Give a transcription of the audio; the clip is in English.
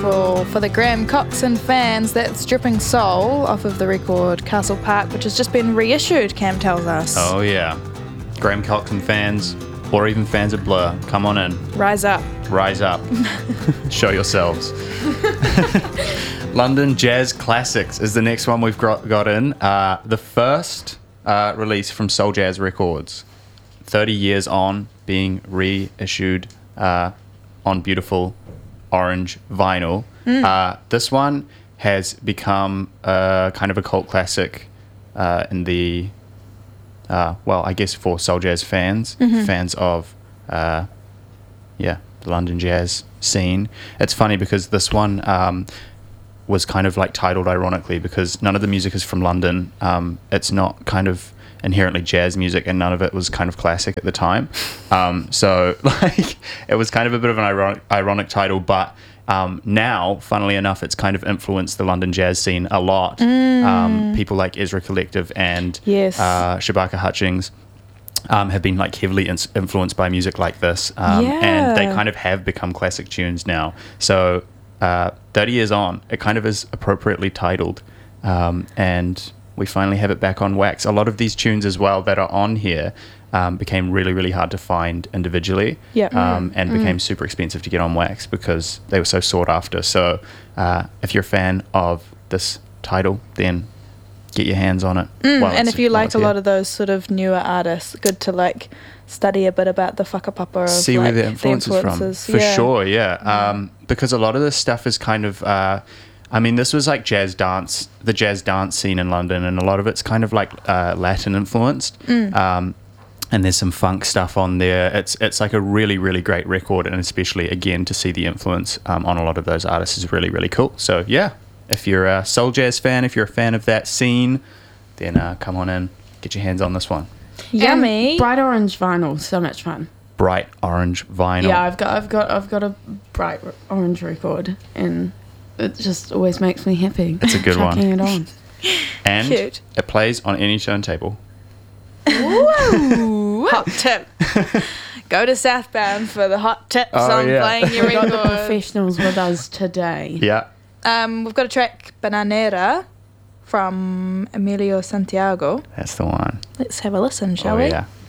Well, for the Graham Coxon fans, that's Dripping Soul off of the record Castle Park, which has just been reissued, Cam tells us. Oh, yeah. Graham Coxon fans, or even fans of Blur, come on in. Rise up. Rise up. Show yourselves. London Jazz Classics is the next one we've got in. The first release from Soul Jazz Records. 30 years on, being reissued on beautiful orange vinyl. This one has become kind of a cult classic in the, I guess for soul jazz fans, fans of, the London jazz scene. It's funny because this one was kind of like titled ironically because none of the music is from London. It's not kind of inherently jazz music and none of it was kind of classic at the time. So like it was kind of a bit of an ironic title, but now, funnily enough, it's kind of influenced the London jazz scene a lot. People like Ezra Collective and Shabaka Hutchings have been like heavily influenced by music like this, and they kind of have become classic tunes now. So 30 years on, it kind of is appropriately titled, and we finally have it back on wax. A lot of these tunes as well that are on here became really, really hard to find individually, and became super expensive to get on wax because they were so sought after. So if you're a fan of this title, then get your hands on it. And if you like a lot of those sort of newer artists, good to like study a bit about the whakapapa of see like, where the influences from. For sure, because a lot of this stuff is kind of this was like the jazz dance scene in London, and a lot of it's kind of like Latin influenced. And there's some funk stuff on there. It's like a really, really great record, and especially again to see the influence on a lot of those artists is really, really cool. So yeah, if you're a soul jazz fan, if you're a fan of that scene, then come on in, get your hands on this one. Yummy. And bright orange vinyl, so much fun. Bright orange vinyl. Yeah, I've got a bright orange record, and it just always makes me happy. It's a good one. Chucking it on. And cute. It plays on any turntable. Woo! Hot tip. Go to Southbound for the hot tips on playing your We've got the record. professionals with us today. Yeah. We've got a track, Bananera, from Emilio Santiago. That's the one. Let's have a listen, shall we? Yeah.